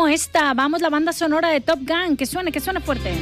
como esta. Vamos, la banda sonora de Top Gun. Que suene fuerte.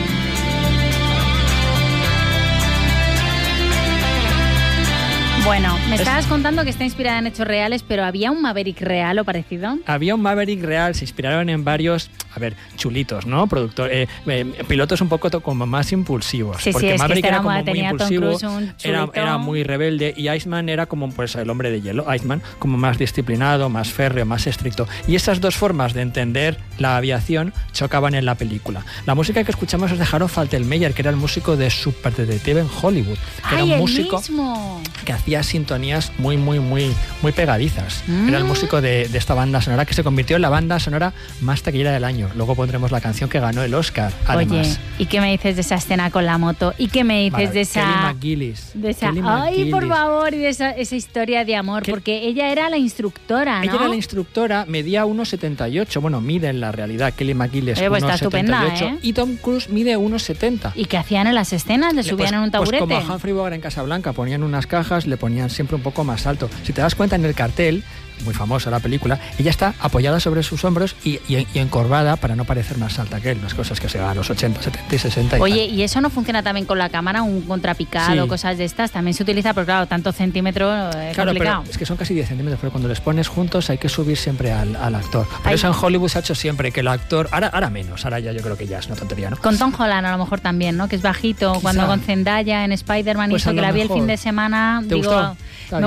Bueno, me estabas contando que está inspirada en hechos reales, pero ¿había un Maverick real o parecido? Había un Maverick real, se inspiraron en varios, chulitos, ¿no? Pilotos un poco como más impulsivos. Sí, porque Maverick era como muy tenía impulsivo, Tom Cruise, era muy rebelde, y Iceman era como pues el hombre de hielo, Iceman, como más disciplinado, más férreo, más estricto. Y esas dos formas de entender la aviación chocaban en la película. La música que escuchamos es de Harold Faltermeyer, que era el músico de Superdetective en Hollywood, que era un músico mismo que hacía sintonías muy pegadizas. Era el músico de esta banda sonora que se convirtió en la banda sonora más taquillera del año. Luego pondremos la canción que ganó el Oscar, además. Oye, ¿y qué me dices de esa escena con la moto? ¿Y qué me dices de esa... Kelly McGillis. Ay, por favor, y de esa historia de amor, porque ella era la instructora, ¿no? Ella era la instructora, medía 1,78. Bueno, mide en la realidad Kelly McGillis pues 1,78. está estupenda, Y Tom Cruise mide 1,70. ¿Y qué hacían en las escenas? ¿Le subían en un taburete? Pues como a Humphrey Bogart en Casablanca, ponían unas cajas, le ponían siempre un poco más alto. Si te das cuenta en el cartel, muy famosa la película, ella está apoyada sobre sus hombros y encorvada para no parecer más alta que él, unas cosas que se van a los 80, 70 y 60. Oye, ¿y eso no funciona también con la cámara, un contrapicado, cosas de estas? También se utiliza, pero claro, tantos centímetros es complicado. Pero es que son casi 10 centímetros, pero cuando les pones juntos hay que subir siempre al actor. Por eso en Hollywood se ha hecho siempre que el actor, ahora menos, ahora ya yo creo que ya es una tontería, ¿no? Con Tom Holland a lo mejor también, ¿no? Que es bajito. Quizá. Cuando con Zendaya en Spider-Man pues hizo, que la vi el fin de semana, ¿Te gustó? Me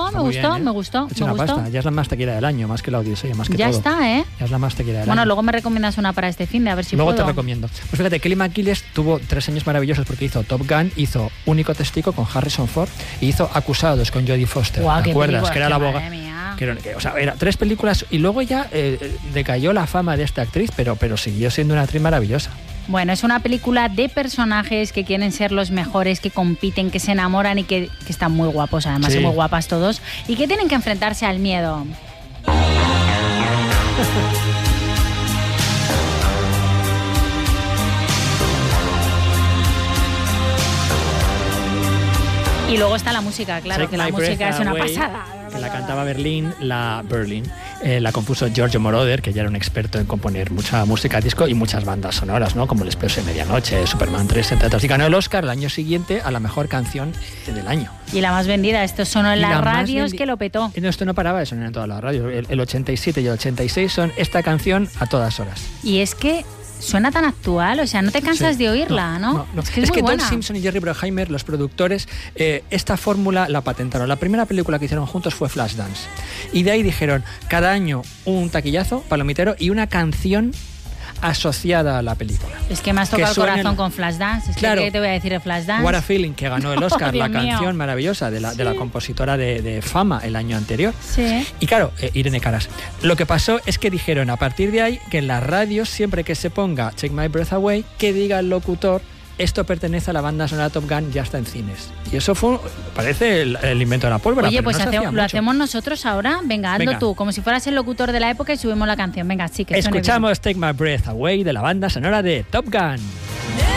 gustó. Es una pasta, ya es la más taquillera del año, más que la Odisea, más que ya todo. Ya está, ¿eh? Ya es la más taquillera del año. Bueno, luego me recomiendas una para este fin de a ver si luego puedo. Te recomiendo. Pues fíjate, Kelly McGillis tuvo 3 años maravillosos porque hizo Top Gun, hizo Único Testigo con Harrison Ford y hizo Acusados con Jodie Foster. ¿Te acuerdas? Que era la abogada. O sea, eran 3 películas y luego ya decayó la fama de esta actriz, pero siguió siendo una actriz maravillosa. Bueno, es una película de personajes que quieren ser los mejores, que compiten, que se enamoran y que están muy guapos, además son muy guapas todos, y que tienen que enfrentarse al miedo. Y luego está la música, claro, que la música es una pasada. Que la cantaba Berlin, la compuso Giorgio Moroder, que ya era un experto en componer mucha música disco y muchas bandas sonoras, ¿no? Como El Expreso de Medianoche, Superman 3, entre otras. Y ganó el Oscar el año siguiente a la mejor canción del año. Y la más vendida, esto sonó en las radios que lo petó. No, esto no paraba de sonar en todas las radios. El 87 y el 86 son esta canción a todas horas. Y es que suena tan actual, o sea, no te cansas de oírla, ¿no? Es que Don Simpson y Jerry Bruckheimer, los productores, esta fórmula la patentaron. La primera película que hicieron juntos fue Flashdance. Y de ahí dijeron, cada año un taquillazo, palomitero y una canción asociada a la película. Es que me has tocado el corazón con Flashdance. Es claro, que ¿qué te voy a decir de Flashdance? What a Feeling, que ganó el Oscar, la canción mío. Maravillosa de la compositora de Fama el año anterior. Sí. Y claro, Irene Caras. Lo que pasó es que dijeron a partir de ahí que en las radios, siempre que se ponga Take My Breath Away, que diga el locutor, esto pertenece a la banda sonora Top Gun, ya está en cines. Y eso parece el invento de la pólvora. Oye, pero pues no lo hacemos nosotros ahora. Venga, hazlo tú, como si fueras el locutor de la época y subimos la canción. Venga, sí, que escuchamos Take My Breath Away de la banda sonora de Top Gun.